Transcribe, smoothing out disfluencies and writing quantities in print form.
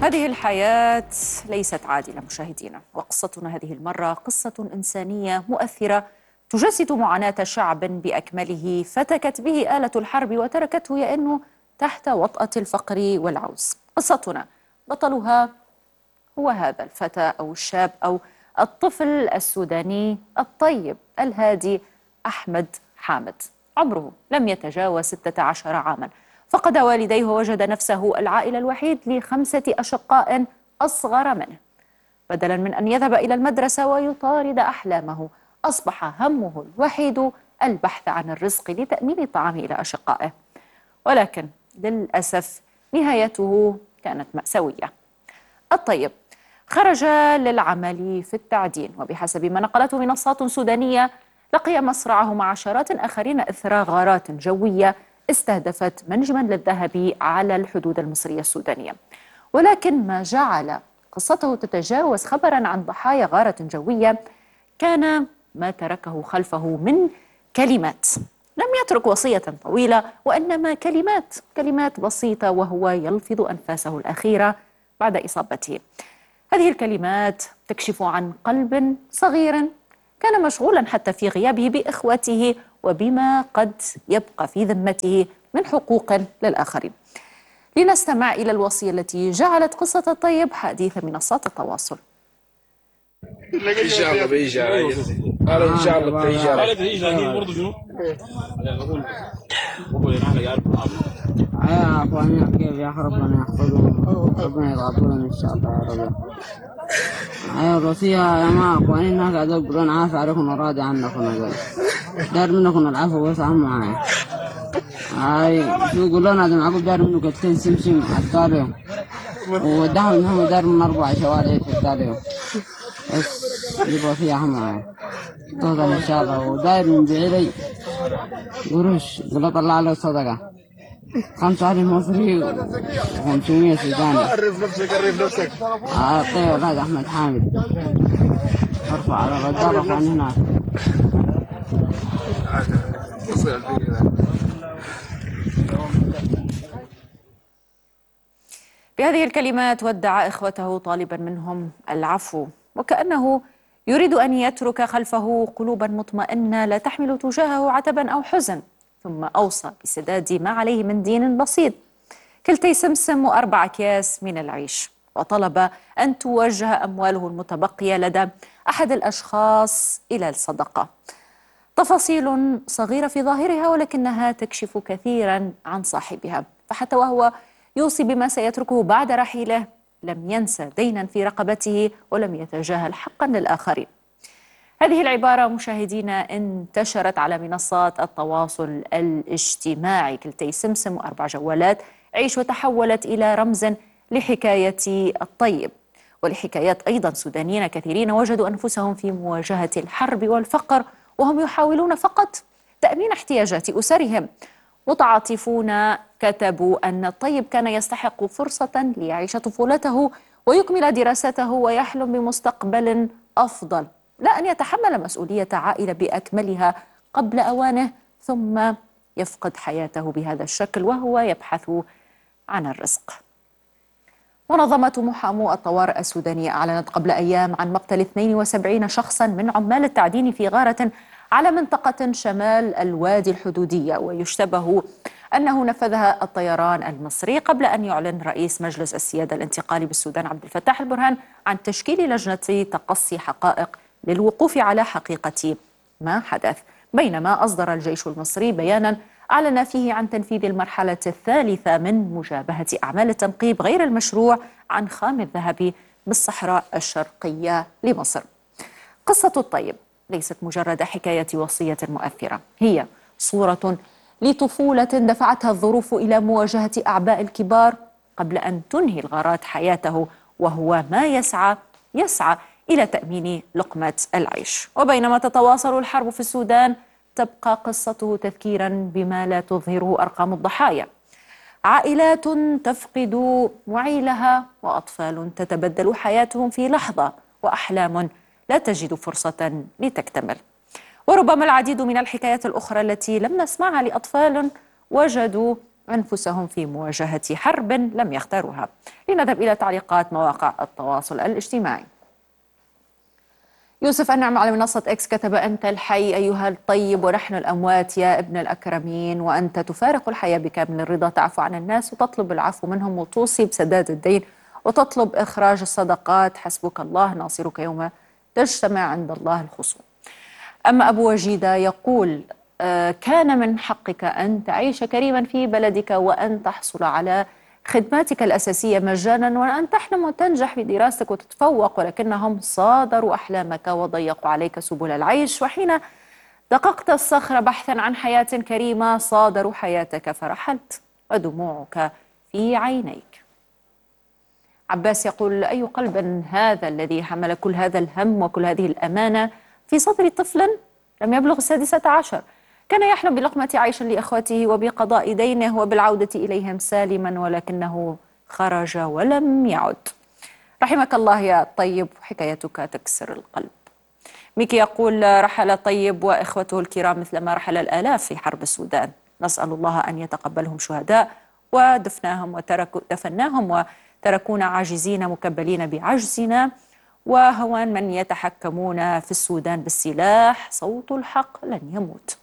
هذه الحياة ليست عادلة مشاهدينا، وقصتنا هذه المرة قصة إنسانية مؤثرة تجسد معاناة شعب بأكمله فتكت به آلة الحرب وتركته يئن تحت وطأة الفقر والعوز. قصتنا بطلها هو هذا الفتى أو الشاب أو الطفل السوداني الطيب الهادي أحمد حامد. عمره لم يتجاوز 16 عاما، فقد والديه ووجد نفسه العائل الوحيد ل5 أشقاء أصغر منه. بدلا من أن يذهب إلى المدرسة ويطارد أحلامه، أصبح همه الوحيد البحث عن الرزق لتأمين الطعام إلى أشقائه. ولكن للأسف نهايته كانت مأساوية. الطيب خرج للعمل في التعدين، وبحسب ما نقلته منصات سودانية لقي مصرعه مع عشرات آخرين إثر غارات جوية استهدفت منجما للذهب على الحدود المصرية السودانية. ولكن ما جعل قصته تتجاوز خبرا عن ضحايا غارة جوية كان ما تركه خلفه من كلمات. لم يترك وصية طويلة، وإنما كلمات بسيطة، وهو يلفظ أنفاسه الأخيرة بعد إصابته. هذه الكلمات تكشف عن قلب صغير كان مشغولا حتى في غيابه بإخوته وبما قد يبقى في ذمته من حقوق للآخرين. لنستمع إلى الوصية التي جعلت قصة الطيب حديث منصات التواصل. ان شاء الله بيجي قال ان شاء الله بيجي يا اخواني كيف يا اخي ربنا يحفظهم ربنا يغفرهم ان شاء الله يا رب. الوصية يا ما اخواني الناس قاعدين يقولون عافى عليكم وراضي عنكم دار منكم العفو بس عم معايا. شو يقولون هذا معقول دار منكم كتكين سمسم التاليهم ودهم انهم دار من 4 شوارع في التاليهم بس يبغى فيها معايا توصل ان شاء الله. وداير من بعيد قروش قول طلع له صدقة 5,000 مصري و500 سوداني. عرف نفسك طيب هذا أحمد حامد ارفع على الرجال عن هناك. بهذه الكلمات ودع إخوته طالبا منهم العفو، وكأنه يريد أن يترك خلفه قلوبا مطمئنة لا تحمل تجاهه عتبا أو حزن. ثم أوصى بسداد ما عليه من دين بسيط، كلتي سمسم و4 أكياس من العيش، وطلب أن توجه أمواله المتبقية لدى أحد الأشخاص إلى الصدقة. تفاصيل صغيرة في ظاهرها، ولكنها تكشف كثيرا عن صاحبها. فحتى وهو يوصي بما سيتركه بعد رحيله لم ينسى دينا في رقبته ولم يتجاهل حقا للآخرين. هذه العبارة مشاهدينا انتشرت على منصات التواصل الاجتماعي، كلتي سمسم و4 جوالات عيش، وتحولت إلى رمز لحكاية الطيب ولحكايات أيضا سودانيين كثيرين وجدوا أنفسهم في مواجهة الحرب والفقر وهم يحاولون فقط تأمين احتياجات أسرهم. متعاطفون كتبوا أن الطيب كان يستحق فرصة ليعيش طفولته ويكمل دراسته ويحلم بمستقبل أفضل، لا أن يتحمل مسؤولية عائلة بأكملها قبل أوانه ثم يفقد حياته بهذا الشكل وهو يبحث عن الرزق. منظمة محامو الطوارئ السودانية أعلنت قبل أيام عن مقتل 72 شخصا من عمال التعدين في غارة على منطقة شمال الوادي الحدودية، ويشتبه أنه نفذها الطيران المصري قبل أن يعلن رئيس مجلس السيادة الانتقالي بالسودان عبد الفتاح البرهان عن تشكيل لجنة تقصي حقائق للوقوف على حقيقة ما حدث. بينما أصدر الجيش المصري بيانا أعلن فيه عن تنفيذ المرحلة الثالثة من مجابهة أعمال التنقيب غير المشروع عن خام الذهب بالصحراء الشرقية لمصر. قصة الطيب ليست مجرد حكاية وصية مؤثرة، هي صورة لطفولة دفعتها الظروف إلى مواجهة أعباء الكبار قبل أن تنهي الغارات حياته، وهو ما يسعى إلى تأمين لقمة العيش. وبينما تتواصل الحرب في السودان تبقى قصته تذكيرا بما لا تظهره أرقام الضحايا. عائلات تفقد وعيلها، وأطفال تتبدل حياتهم في لحظة، وأحلام لا تجد فرصة لتكتمل. وربما العديد من الحكايات الأخرى التي لم نسمعها لأطفال وجدوا أنفسهم في مواجهة حرب لم يختاروها. لنذهب إلى تعليقات مواقع التواصل الاجتماعي. يوسف النعم على منصة إكس كتب: أنت الحي أيها الطيب ونحن الأموات يا ابن الأكرمين، وأنت تفارق الحياة بكامل الرضا، تعفو عن الناس وتطلب العفو منهم وتوصي بسداد الدين وتطلب إخراج الصدقات، حسبك الله ناصرك يوم تجتمع عند الله الخصوم. أما أبو وجيدة يقول: كان من حقك أن تعيش كريما في بلدك وأن تحصل على خدماتك الأساسية مجانا وأن تحلم وتنجح في دراستك وتتفوق، ولكنهم صادروا أحلامك وضيقوا عليك سبل العيش، وحين دققت الصخر بحثا عن حياة كريمة صادروا حياتك فرحلت ودموعك في عينيك. عباس يقول: أي قلب هذا الذي حمل كل هذا الهم وكل هذه الأمانة في صدر طفل لم يبلغ 16، كان يحلم بلقمة عيش لإخوته وبقضاء دينه وبالعودة إليهم سالما، ولكنه خرج ولم يعد. رحمك الله يا طيب، حكايتك تكسر القلب. ميكي يقول: رحل طيب وإخوته الكرام مثلما رحل الآلاف في حرب السودان، نسأل الله أن يتقبلهم شهداء، ودفناهم وتركونا عاجزين مكبلين بعجزنا، وهوان من يتحكمون في السودان بالسلاح، صوت الحق لن يموت.